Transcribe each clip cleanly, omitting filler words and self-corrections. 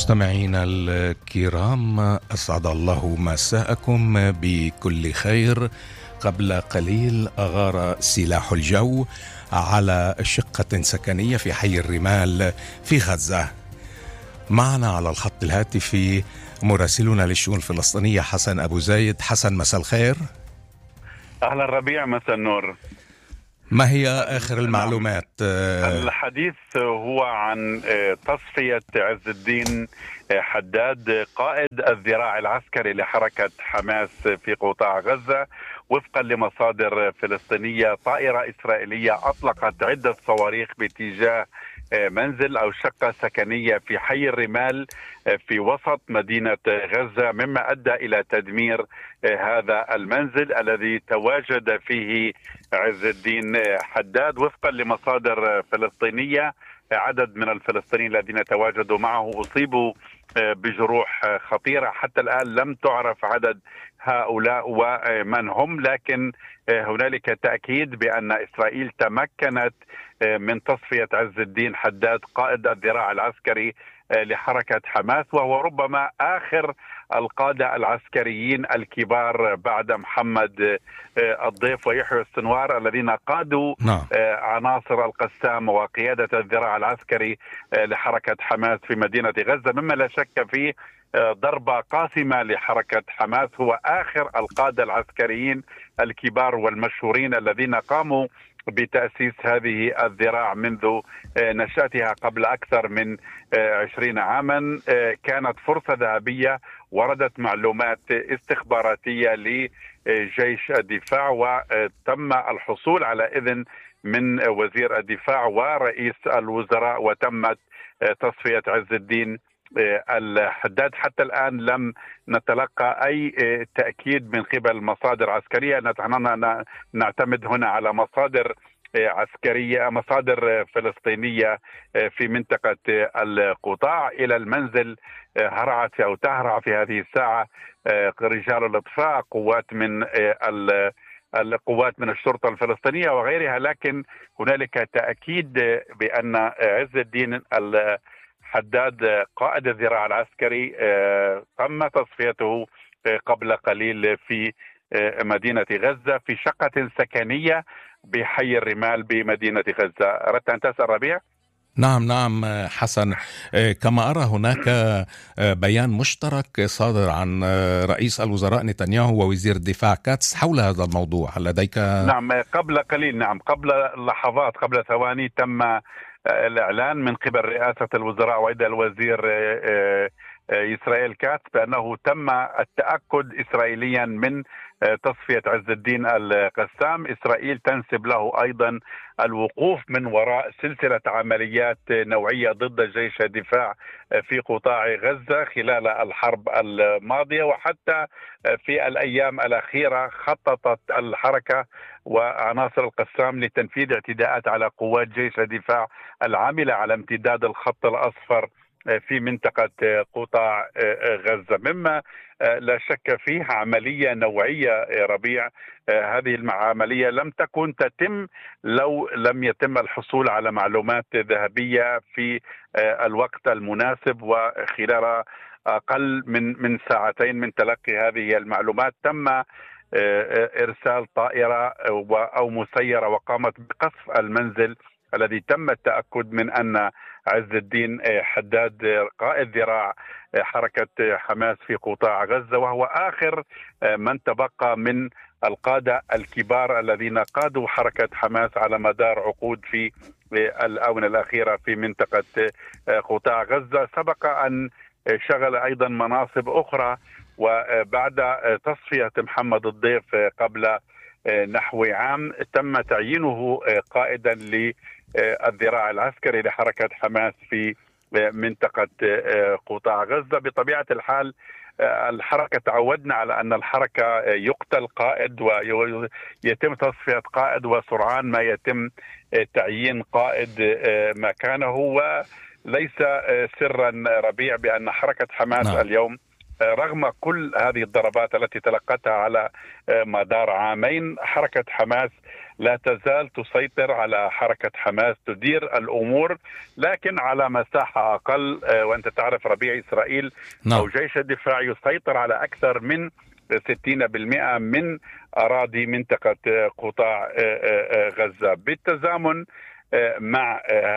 مستمعينا الكرام، أسعد الله مساءكم بكل خير. قبل قليل أغار سلاح الجو على شقة سكنية في حي الرمال في غزة. معنا على الخط الهاتفي مراسلنا للشؤون الفلسطينية حسن أبو زايد. حسن، مساء الخير. أهلا ربيع، مساء النور. ما هي آخر المعلومات؟ الحديث هو عن تصفية عز الدين حداد قائد الذراع العسكري لحركة حماس في قطاع غزة. وفقا لمصادر فلسطينية، طائرة إسرائيلية أطلقت عدة صواريخ باتجاه منزل أو شقة سكنية في حي الرمال في وسط مدينة غزة، مما أدى إلى تدمير هذا المنزل الذي تواجد فيه عز الدين حداد. وفقا لمصادر فلسطينية، عدد من الفلسطينيين الذين تواجدوا معه أصيبوا بجروح خطيرة. حتى الآن لم تعرف عدد هؤلاء ومن هم، لكن هنالك تأكيد بأن إسرائيل تمكنت من تصفية عز الدين حداد قائد الذراع العسكري لحركة حماس، وهو ربما آخر القادة العسكريين الكبار بعد محمد الضيف ويحيى السنوار الذين قادوا عناصر القسام وقيادة الذراع العسكري لحركة حماس في مدينة غزة، مما لا شك فيه ضربة قاسمة لحركة حماس. هو آخر القادة العسكريين الكبار والمشهورين الذين قاموا بتأسيس هذه الذراع منذ نشأتها قبل أكثر من 20 عاما. كانت فرصة ذهبية، وردت معلومات استخباراتية لجيش الدفاع، وتم الحصول على إذن من وزير الدفاع ورئيس الوزراء، وتمت تصفية عز الدين الحداد. حتى الآن لم نتلقى أي تأكيد من قبل مصادر عسكرية. نحن نعتمد هنا على مصادر عسكرية، مصادر فلسطينية في منطقة القطاع. إلى المنزل هرعت أو تهرع في هذه الساعة رجال الإطفاء، القوات من الشرطة الفلسطينية وغيرها، لكن هنالك تأكيد بأن عز الدين حداد قائد الذراع العسكري تم تصفيته قبل قليل في مدينة غزة في شقة سكنية بحي الرمال بمدينة غزة. أردت أن تسأل ربيع؟ نعم حسن، كما أرى هناك بيان مشترك صادر عن رئيس الوزراء نتنياهو ووزير الدفاع كاتس حول هذا الموضوع. هل لديك؟ نعم، قبل قليل، قبل لحظات، قبل ثواني تم الإعلان من قبل رئاسة الوزراء وإيد الوزير إسرائيل كاتس بأنه تم التأكد إسرائيليا من تصفية عز الدين القسام. إسرائيل تنسب له أيضا الوقوف من وراء سلسلة عمليات نوعية ضد جيش الدفاع في قطاع غزة خلال الحرب الماضية، وحتى في الأيام الأخيرة خططت الحركة وعناصر القسام لتنفيذ اعتداءات على قوات جيش الدفاع العاملة على امتداد الخط الأصفر في منطقة قطاع غزة، مما لا شك فيه عملية نوعية ربيع. هذه العملية لم تكن تتم لو لم يتم الحصول على معلومات ذهبية في الوقت المناسب، وخلال أقل من ساعتين من تلقي هذه المعلومات تم إرسال طائرة أو مسيرة وقامت بقصف المنزل الذي تم التأكد من أن عز الدين حداد قائد ذراع حركة حماس في قطاع غزة، وهو آخر من تبقى من القادة الكبار الذين قادوا حركة حماس على مدار عقود في الآونة الأخيرة في منطقة قطاع غزة. سبق أن شغل أيضا مناصب أخرى، وبعد تصفية محمد الضيف قبل نحو عام تم تعيينه قائدا للذراع العسكري لحركة حماس في منطقة قطاع غزة. بطبيعة الحال الحركة تعودنا على أن الحركة يقتل قائد ويتم تصفية قائد، وسرعان ما يتم تعيين قائد مكانه. وليس سرا ربيع بأن حركة حماس اليوم رغم كل هذه الضربات التي تلقتها على مدار عامين، حركة حماس لا تزال تسيطر على حركة حماس، تدير الأمور لكن على مساحة أقل. وأنت تعرف ربيع، إسرائيل أو جيش الدفاع يسيطر على أكثر من 60% من أراضي منطقة قطاع غزة. بالتزامن مع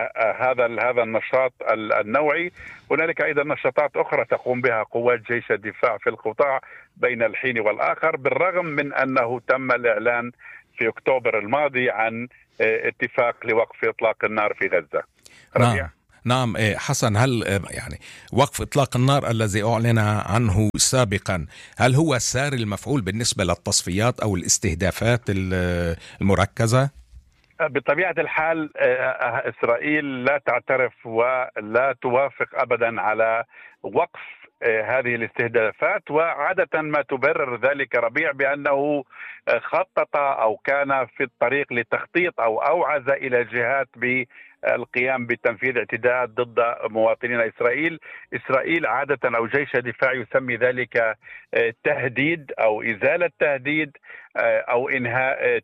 هذا النشاط النوعي، هنالك أيضا نشاطات أخرى تقوم بها قوات جيش الدفاع في القطاع بين الحين والآخر، بالرغم من أنه تم الإعلان في أكتوبر الماضي عن اتفاق لوقف إطلاق النار في غزة. نعم حسن، هل يعني وقف إطلاق النار الذي أعلن عنه سابقا هل هو سار المفعول بالنسبة للتصفيات أو الاستهدافات المركزة؟ بطبيعة الحال إسرائيل لا تعترف ولا توافق أبدا على وقف هذه الاستهدافات، وعادة ما تبرر ذلك ربيع بأنه خطط أو كان في الطريق لتخطيط أو أوعز إلى جهات بالقيام بتنفيذ اعتداءات ضد مواطنين إسرائيل عادة أو جيش الدفاع يسمي ذلك تهديد أو إزالة تهديد أو إنهاء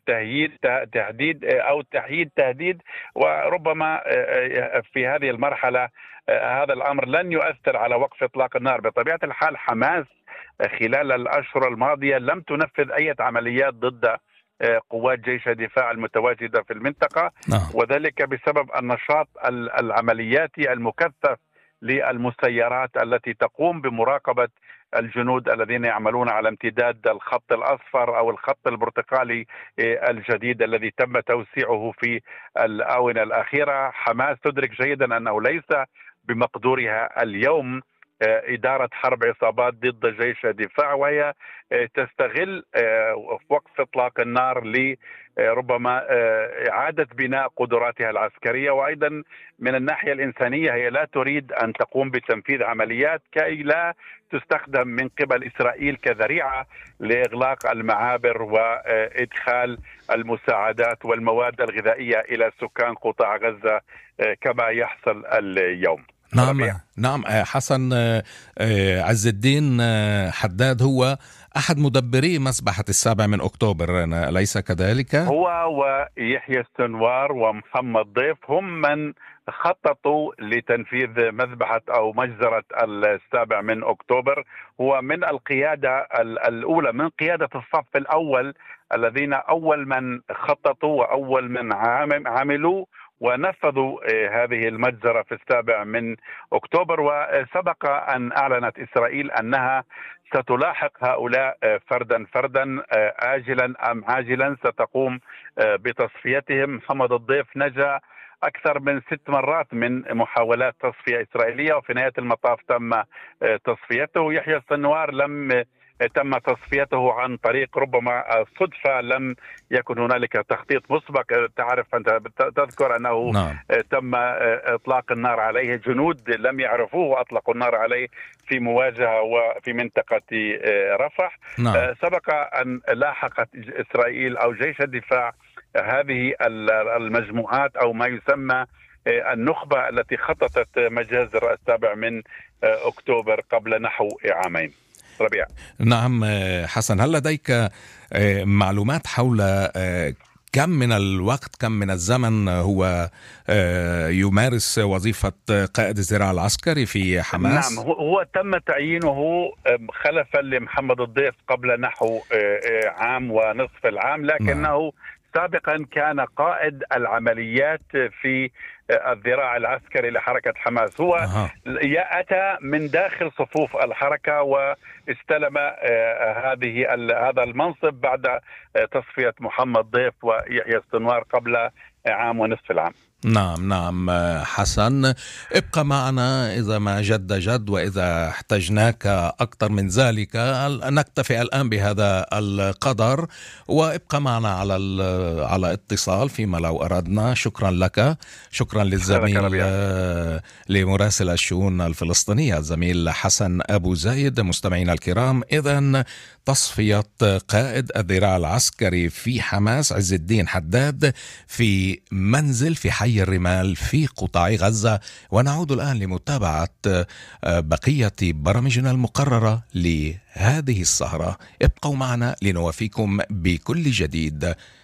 تهديد أو تحييد تهديد. وربما في هذه المرحلة هذا الأمر لن يؤثر على وقف إطلاق النار. بطبيعة الحال حماس خلال الأشهر الماضية لم تنفذ أي عمليات ضد قوات جيش الدفاع المتواجدة في المنطقة، وذلك بسبب النشاط العملياتي المكثف للمسيرات التي تقوم بمراقبة الجنود الذين يعملون على امتداد الخط الأصفر أو الخط البرتقالي الجديد الذي تم توسيعه في الآونة الأخيرة. حماس تدرك جيدا أنه ليس بمقدورها اليوم إدارة حرب عصابات ضد جيش الدفاع، وهي تستغل وقف إطلاق النار لربما إعادة بناء قدراتها العسكرية. وأيضا من الناحية الإنسانية هي لا تريد أن تقوم بتنفيذ عمليات كي لا تستخدم من قبل إسرائيل كذريعة لإغلاق المعابر وإدخال المساعدات والمواد الغذائية إلى سكان قطاع غزة كما يحصل اليوم. نعم حسن، عز الدين حداد هو أحد مدبري مذبحة 7 أكتوبر، أليس كذلك؟ هو ويحيى السنوار ومحمد ضيف هم من خططوا لتنفيذ مذبحة أو مجزرة 7 أكتوبر. هو من القيادة الأولى، من قيادة الصف الأول، الذين أول من خططوا وأول من عملوا ونفذوا هذه المجزرة في 7 أكتوبر. وسبق أن أعلنت إسرائيل أنها ستلاحق هؤلاء فردا فردا، آجلا أم عاجلا ستقوم بتصفيتهم. محمد الضيف نجا أكثر من 6 مرات من محاولات تصفية إسرائيلية، وفي نهاية المطاف تم تصفيته. يحيى السنوار تم تصفيته عن طريق ربما صدفة، لم يكن هنالك تخطيط مسبق. تعرف أنت تذكر أنه تم إطلاق النار عليه، جنود لم يعرفوه وأطلقوا النار عليه في مواجهة وفي منطقة رفح. سبق أن لاحقت إسرائيل أو جيش الدفاع هذه المجموعات أو ما يسمى النخبة التي خططت مجازر 7 أكتوبر قبل نحو عامين. ربيع. نعم حسن، هل لديك معلومات حول كم من الوقت، كم من الزمن هو يمارس وظيفة قائد الذراع العسكري في حماس؟ نعم، هو تم تعيينه خلفا لمحمد الضيف قبل نحو عام ونصف العام، لكنه سابقا كان قائد العمليات في الذراع العسكري لحركة حماس. هو أتى من داخل صفوف الحركة واستلم هذا المنصب بعد تصفية محمد ضيف ويحيى السنوار قبل عام ونصف العام. نعم حسن، ابقى معنا إذا ما جد، وإذا احتجناك أكثر من ذلك نكتفي الآن بهذا القدر، وابقى معنا على اتصال فيما لو أردنا. شكرا لك، شكرا للزميل لمراسل الشؤون الفلسطينية الزميل حسن أبو زايد. مستمعينا الكرام، إذن تصفية قائد الذراع العسكري في حماس عز الدين حداد في منزل في حي حي الرمال في قطاع غزة. ونعود الآن لمتابعة بقية برامجنا المقررة لهذه السهرة. ابقوا معنا لنوافيكم بكل جديد.